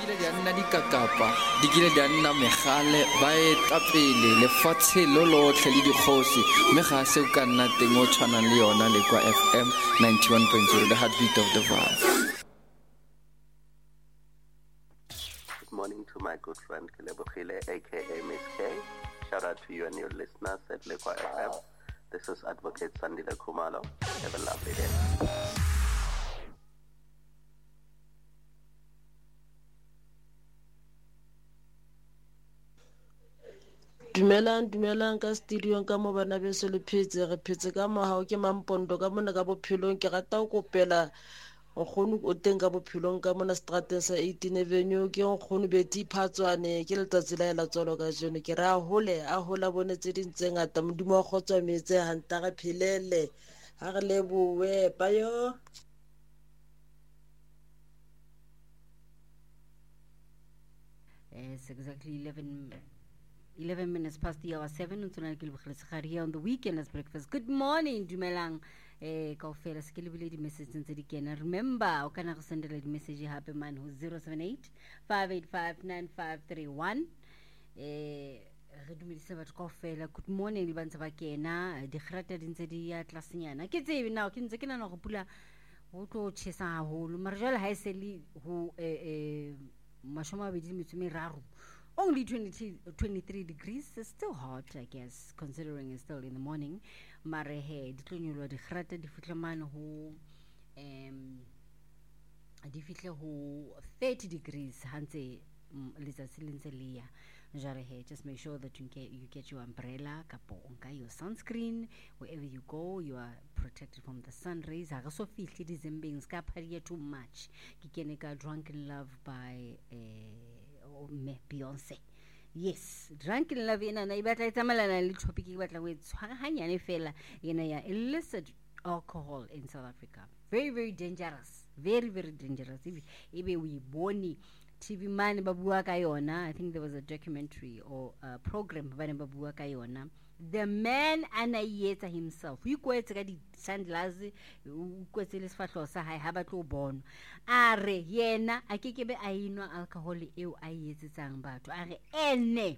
kile di nna dikakapa di kile di nna megale ba etapele lefatshe lo lotlhe le dikgosi mme ga se ka nna teng o tshwana le yona le kwa FM 91.0 the heartbeat of the Vaal. Good morning to my good friend Kelebogile aka Miss K. Shout out to you and your listeners at Lekwa FM. This is Advocate Sandile Khumalo. Have a lovely day. Dumelang ka studio ka mo bana beso le phetse re phetse ka mo ha o ke mampondo ka mona ka bophelong ke rata go kopela o khonu o teng ka bophelong ka mona strateng sa 18 Avenue ke o khonu beti phatswane ke letsatsi la ela tsolo ka jeno ke ra a hola bone tse dintse ngata modimo wa khotswa metse hanta ga phelele ha re lebowe pa yo. It's exactly 11 minutes past the hour 7 here on the weekend as breakfast. Good morning, Dumelang. Kaofela se ke lebile di message tse di kena. Remember o kana go sendela di message hape man ho 078 585 9531. Re dumedisa batho kaofela. Good morning di bantse ba kena di kgrata di ntse di ya tlasenyana. Ke tsebe now ke ntse ke nana go pula go tlo tshesa haholo mara jwale ha iseli ho mashoma a bedi metso meraro. Only 23 degrees. It's still hot, I guess, considering it's still in the morning. Mare he di tlonyolwa di kgrata di fitla man ho di fitle ho 30 degrees hantse letsatsi le ntse le ya jare he. Just make sure that you get your umbrella kapo onka your sunscreen wherever you go. You are protected from the sun rays. Ha so fihle di zembeng ska pharia too much. Ke kene ka Drunken Love by Beyonce. Yes, Drunken Love ina na ibatla itamalana le topic e batla go tshwara hanyane fela ina ya illicit alcohol in South Africa. Very very dangerous. Very very dangerous. Ebe we boni TV man ba bua ka yona. I think there was a documentary or a program ba ne ba bua ka yona. The man anayetsa himself. O ikwetse ka di sandals, o ikwetse le sefahlo sa hae ha ba tlo bona. Are yena a kekebe a inwa alcohol eo a yetsetsang batho. Are ene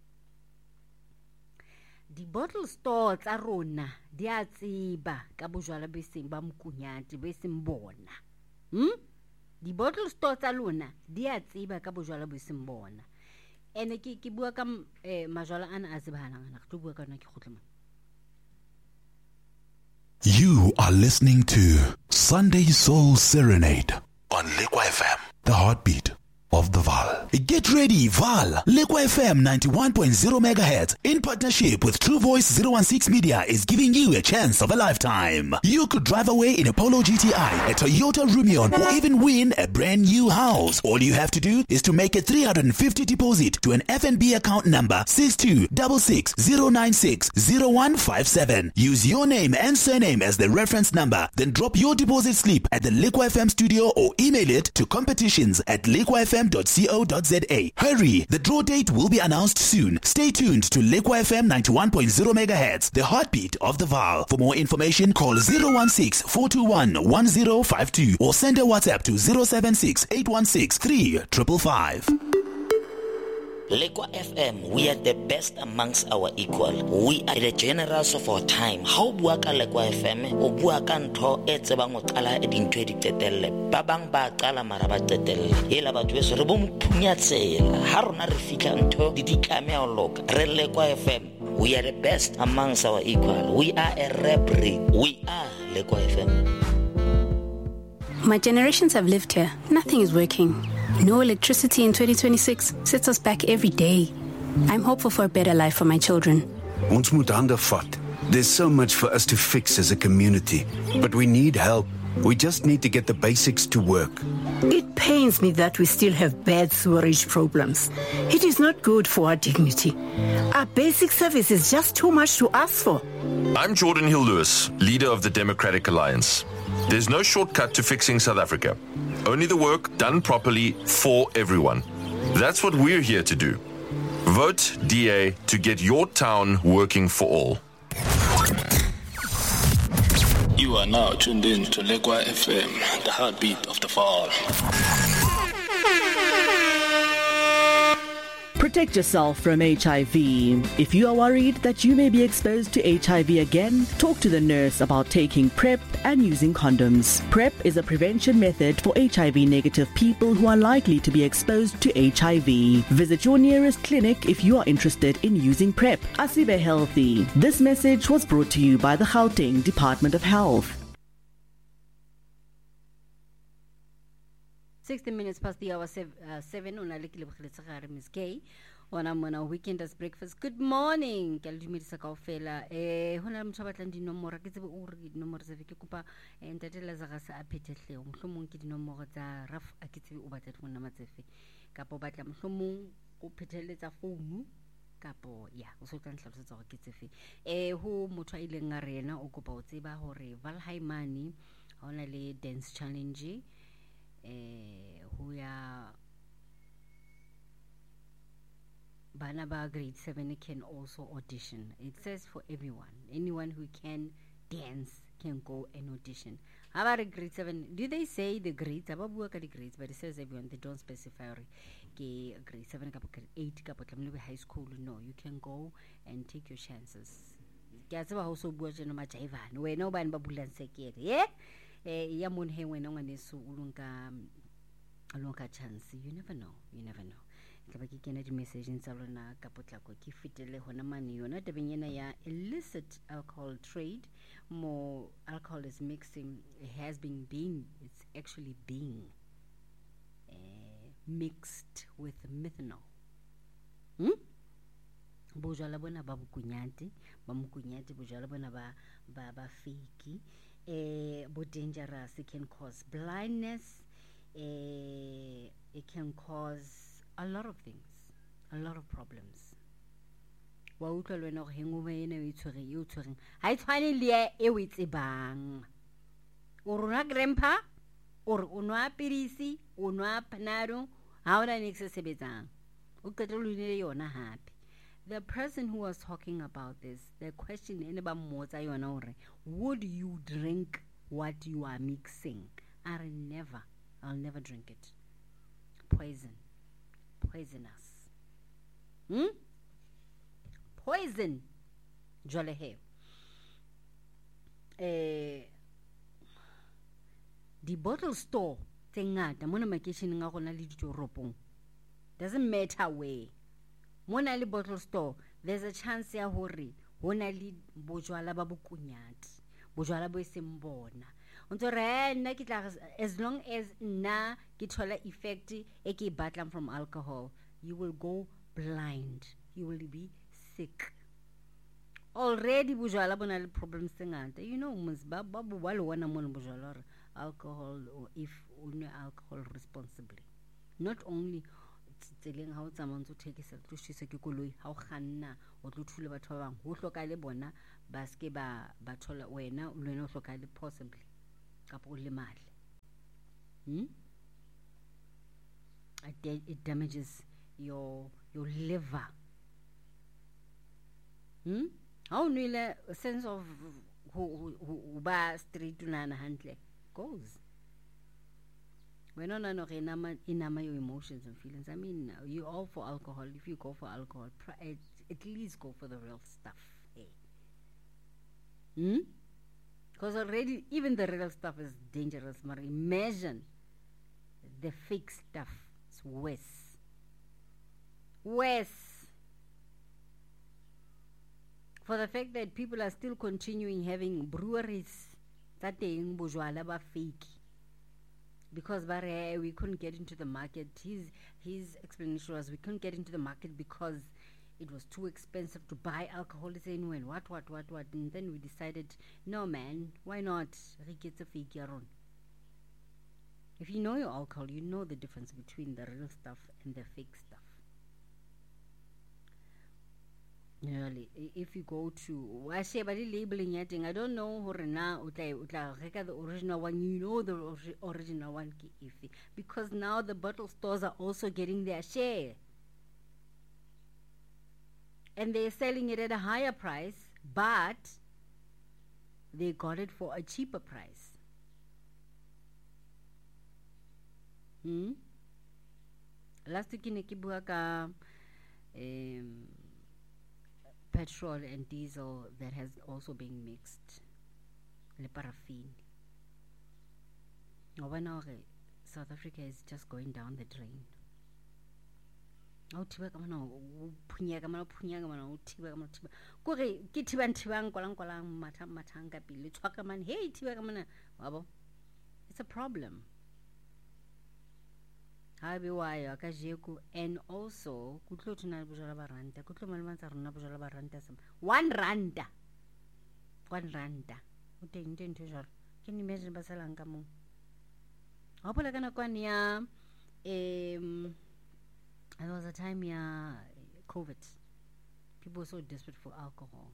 di bottle store tsa rona di a tseba ka bojwala be seng ba mkunyati be seng bona. Di bottle store tsa lona di a tseba ka bojwala be seng bona. Ene ke bua ka majwala ana a tsebahalang ana ke bua ka nna ke khotlema. You are listening to Sunday Soul Serenade on Lekwa FM, the heartbeat of the Vaal. Get ready, Vaal. Lekwa FM 91.0 megahertz in partnership with True Voice 016 Media is giving you a chance of a lifetime. You could drive away in a Polo GTI, a Toyota Rumion, or even win a brand new house. All you have to do is to make a 350 deposit to an FNB account number 626609600157. Use your name and surname as the reference number. Then drop your deposit slip at the Lekwa FM studio or email it to competitions@lekwafm.co.za. Hurry, the draw date will be announced soon. Stay tuned to Lekwa FM 91.0 megahertz, the heartbeat of the Vaal. For more information, call 016-421-1052 or send a WhatsApp to 076-816-3555. Lekwa FM, we are the best amongst our equal. We are the generals of our time. How bua ka Lekwa FM, o bua ka ntho e tsebang o qala e dintho di tetelle. Ba bang ba qala mara ba tetelle. Ela batho beso re bo mphunyatshela. Ha rona re fitla ntho di ditlame o loka. Re Lekwa FM, we are the best amongst our equal. We are a rap ring. We are Lekwa FM. My generations have lived here. Nothing is working. No electricity in 2026 sets us back every day. I'm hopeful for a better life for my children. Ons moet hande vat. There's so much for us to fix as a community, but we need help. We just need to get the basics to work. It pains me that we still have bad sewerage problems. It is not good for our dignity. Our basic service is just too much to ask for. I'm Jordan Hill-Lewis, leader of the Democratic Alliance. There's no shortcut to fixing South Africa. Only the work done properly for everyone. That's what we're here to do. Vote DA to get your town working for all. You are now tuned in to Lekwa FM, the heartbeat of the Vaal. Protect yourself from HIV. If you are worried that you may be exposed to HIV again, talk to the nurse about taking PrEP and using condoms. PrEP is a prevention method for HIV-negative people who are likely to be exposed to HIV. Visit your nearest clinic if you are interested in using PrEP. Asibe Healthy. This message was brought to you by the Gauteng Department of Health. 60 minutes past the hour 7 unalekile bogiletsegare Miss K ona mona weekend as breakfast. Good morning ke le dumedisa kaofela hona le motho ba tlang dinomoro ke tsebe o re dinomoro tse ke kopa ntatela za ga se a phethehle mohlomong ke dinomoro tsa raf a ke tsebe o batla di mona matsefe kapo batla mohlomong o phetheletsa phone kapo ya o so tla ntlhalosetsa go ke tsefe ho motho a ileng a rena o kopa o tseba hore Valhaimani hona le dance challenge who ya Banaba grade 7 can also audition. It says for anyone who can dance can go and audition. How about grade 7? Do they say the grades? About the grades, but it says everyone. They don't specify grade 7 grade 8 high school. No, you can go and take your chances. Also when nobody yeah. Ya monhe wena ngwaneso ulunka chance. You never know. Ka ba ke kena di message tsa lona ka potlako ke fitele hona mane yona tabenyena ya illicit alcohol trade. More alcohol is mixing. It's actually being mixed with methanol. Bojala bona ba bukunyati bojala bona ba fake. Bo dangerous. It can cause blindness. It can cause a lot of things, a lot of problems. Wa utlwa lwena go hengwe ene o itshwere ha itshwane le e o itsebang o rona grandpa or o nwa pirisi o nwa panado ha ona ne se sebetsang o qetelo le yona hape. The person who was talking about this, the question in ba mmotsa yona hore would you drink what you are mixing? I'll never drink it. Poisonous. Poison. Jwale he. The bottle store tse ngata mona makeisheneng a gona le ditoropong. Doesn't matter where. Mona le bottle store, there's a chance ya hore hona le bojwala ba bokunyati. Bojwala bo seng bona. Unto re nna ke tla as long as na ke thola effect e ke batlang from alcohol, you will go blind. You will be sick. Already bojwala bona le problems tse ngata. You know ba bua le wona mona bojwala alcohol, or if only alcohol responsibly. Not only tseleng ha o tsamaya ntse o thekesa tlo shisa ke koloi ha o kganna o tlo thula batho ba bang ho hloka le bona ba ske ba thola wena o lena o hloka le possibly kapo o le mali. It damages your liver. Ha o nwele sense of who ba straight unana handle goes. When on no inama your emotions and feelings. I mean, you all for alcohol. If you go for alcohol, at least go for the real stuff. Because already even the real stuff is dangerous. But imagine the fake stuff. It's worse. For the fact that people are still continuing having breweries that they bojwala ba fake. Because we couldn't get into the market. His explanation was we couldn't get into the market because it was too expensive to buy alcohol. When what? And then we decided, no man, why not? Get a fake yaron. If you know your alcohol, you know the difference between the real stuff and the fake stuff. Really, if you go to labeling thing, I don't know the original one. You know the original one because now the bottle stores are also getting their share, and they're selling it at a higher price, but they got it for a cheaper price. Last week in Kibuaka. petrol and diesel that has also been mixed le paraffin. South Africa is just going down the drain. Thiba ka mona o phunya ka mona o thiba ka mona thiba kore ke thibang kwalang mathang ka pele tshwaka man hey thiba ka mona wabo. It's a problem. Haebe wa ya ka jeko, and also kutlo tuna bojala ba ranta kutlo malmantsha rona bojala ba ranta some 1 rand o teng ntho jalo. Can you imagine ba salang ka mo ha pola kana kwane ya there was a time COVID, people were so desperate for alcohol.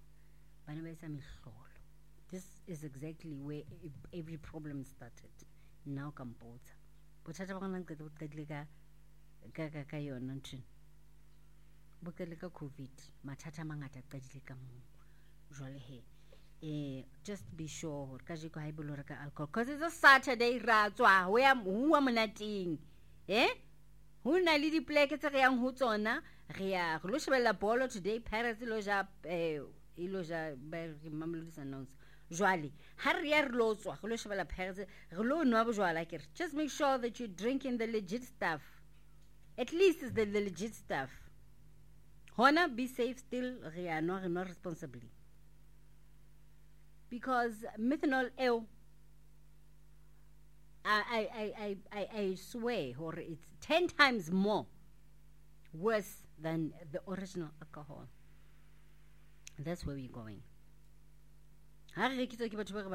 This is exactly where every problem started. Now Cambodia. But I don't get COVID. Matata mangata kadilika just be sure alcohol because it's a Saturday ratswa who am nating Who na le dipleke tse re yang ho tsona re ya re lo shebella bolo today Paris loja iloja ba Mamelodi Sundowns jwale ha re ya re lo tswa re lo shebella Paris re lo nwa bojwala ke just make sure that you're drinking the legit stuff, at least it's the legit stuff. Hona be safe still re ya no responsibly, because methanol I swear, or it's 10 times more worse than the original alcohol. That's where we're going. I'm thinking,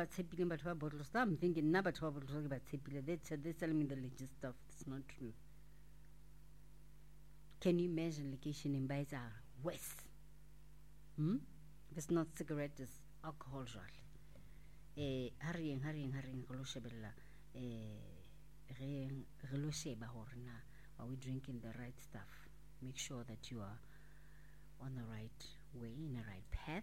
they're telling me the legit stuff. It's not true. Can you imagine location in Baizar West? If it's not cigarette, it's alcohol. Hurrying, are we drinking the right stuff? Make sure that you are on the right way, in the right path.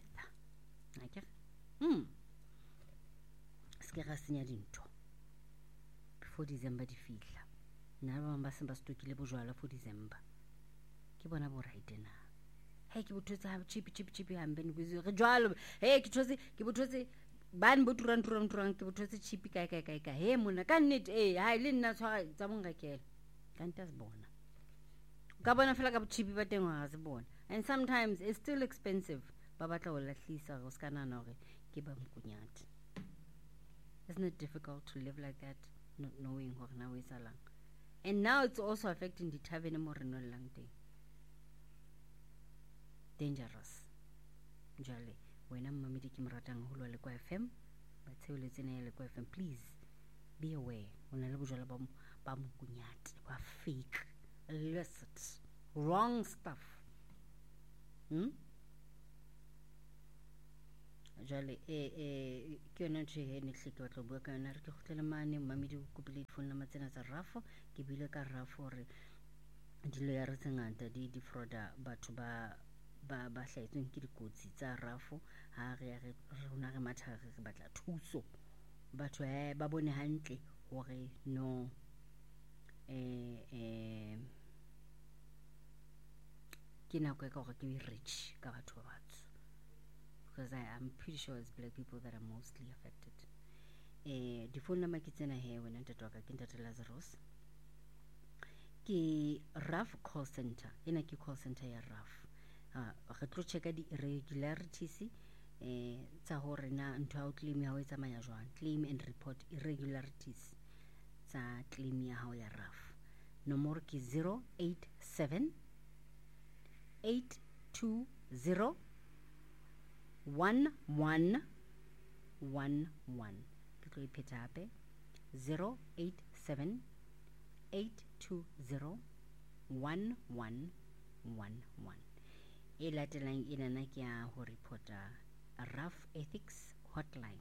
Before December di fihla nna ba ba se ba stokile bojwala for December ke bona bo right na hey ke bothotse ha cheap hambe ni go re jwalo hey ke bothotse ban bo turang ke bothotse cheap ka he mona ka nnete ha ile nna tshwara tsa monga kele ka nta se bona ka bona fela ka cheap ba teng ha se bona, and sometimes it's still expensive ba batla ho lahlisa go ska nana hore ke ba mkunyati. Isn't it difficult to live like that, not knowing hore na we salang? And now it's also affecting the tavern more no lang day. Dangerous. Jale, when I'm mamidi ki mratang hulo le kwa FM, but say le tsena le kwa FM, please be aware. Ona le bojala ba mkunyati, ba fake, illicit, wrong stuff. Jale ke yona ntho e ne hle ke batla bua ka yona re ke kgotlele mane mamedi o kopile phone number tsena tsa rafo ke bile ka rafo re dilo ya re tsengata di frauda batho ba hlaetsweng ke dikotsi tsa rafo ha re ya re rona re matha re batla thuso batho ba bone hantle hore no ke nako ka hore ke rich ka batho ba batho, because I'm pretty sure it's black people that are mostly affected. The phone number ke tsena he when ntatoka ke ntate Lazarus ke RAF call center ena ke call center ya RAF re tlo checka di irregularities tsa hore na ntho ya claim ya ho tsamaya jwang, claim and report irregularities tsa claim ya hao ya RAF. Nomoro ke 087 820 1111 ke tlo iphetha hape 087 820 1111 e latelang ena na ke ya ho reporta RAF Ethics Hotline.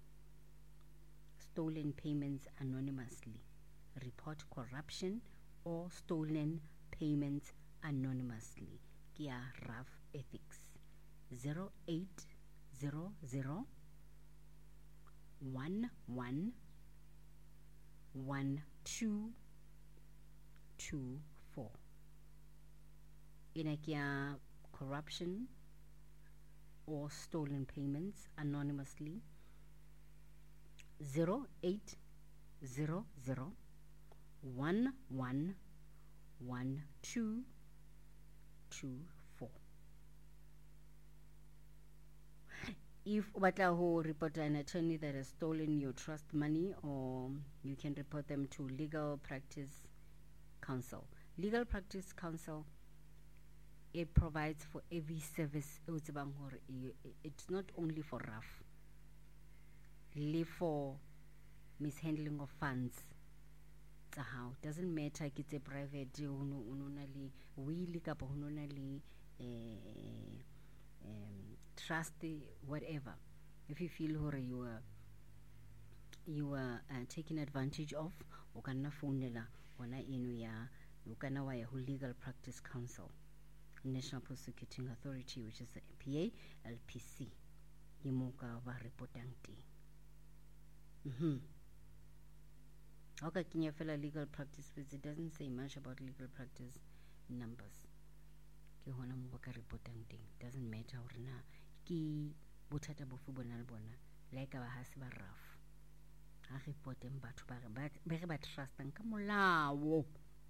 Stolen payments anonymously. Report corruption or stolen payments anonymously. Ke ya RAF Ethics 0800 11 1224. Inakia corruption or stolen payments anonymously 0800 111224. If you report an attorney that has stolen your trust money, or you can report them to Legal Practice Council. Legal Practice Council, it provides for every service. It's not only for RAF, for mishandling of funds. How doesn't matter it's a private trust, whatever. If you feel you are taken advantage of, you can phone Legal Practice Council, National Prosecuting Authority, which is the PA LPC. Okay, can you feel a legal practice? It doesn't say much about legal practice numbers. Doesn't matter or na ki botata bofu bona like our husband RAF. I report them but ba trust ka molao.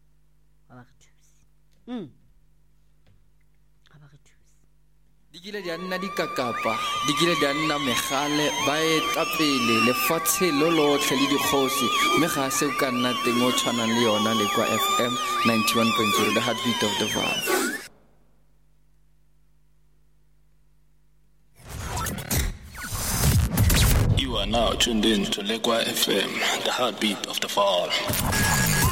Di kile di nna dikakapa, di kile di nna megale, ba etapele lefatshe lo lotlhe le dikgosi, mme ga se o ka nna teng o tshwanang le yona le kwa FM 91.0, the heartbeat of the Vaal. You are now tuned in to Lekwa FM, the heartbeat of the Vaal.